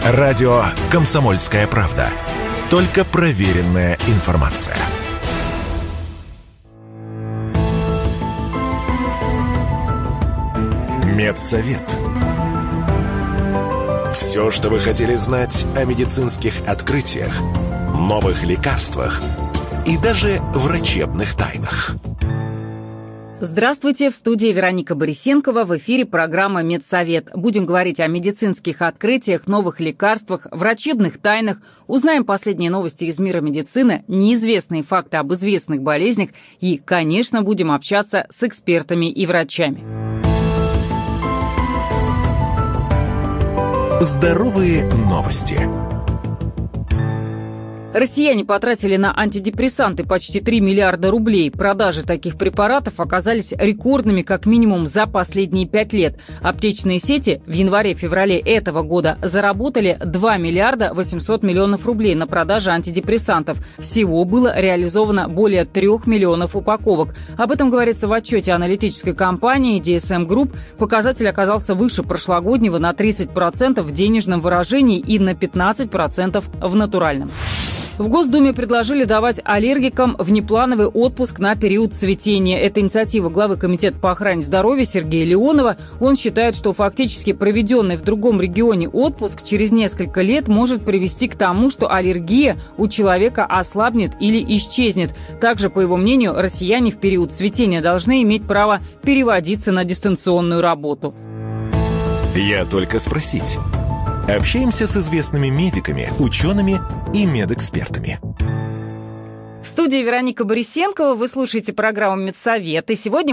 Радио «Комсомольская правда». Только проверенная информация. Медсовет. Все, что вы хотели знать о медицинских открытиях, новых лекарствах и даже врачебных тайнах. Здравствуйте, в студии Вероника Борисенкова, в эфире программа «Медсовет». Будем говорить о медицинских открытиях, новых лекарствах, врачебных тайнах, узнаем последние новости из мира медицины, неизвестные факты об известных болезнях и, конечно, будем общаться с экспертами и врачами. Здоровые новости. Россияне потратили на антидепрессанты почти 3 миллиарда рублей. Продажи таких препаратов оказались рекордными как минимум за последние 5 лет. Аптечные сети в январе-феврале этого года заработали 2 миллиарда 800 миллионов рублей на продаже антидепрессантов. Всего было реализовано более 3 миллионов упаковок. Об этом говорится в отчете аналитической компании DSM Group. Показатель оказался выше прошлогоднего на 30% в денежном выражении и на 15% в натуральном. В Госдуме предложили давать аллергикам внеплановый отпуск на период цветения. Это инициатива главы Комитета по охране здоровья Сергея Леонова. Он считает, что фактически проведенный в другом регионе отпуск через несколько лет может привести к тому, что аллергия у человека ослабнет или исчезнет. Также, по его мнению, россияне в период цветения должны иметь право переводиться на дистанционную работу. Я только спросить. Общаемся с известными медиками, учеными и медэкспертами. В студии Вероника Борисенкова. Вы слушаете программу «Медсовет». И сегодня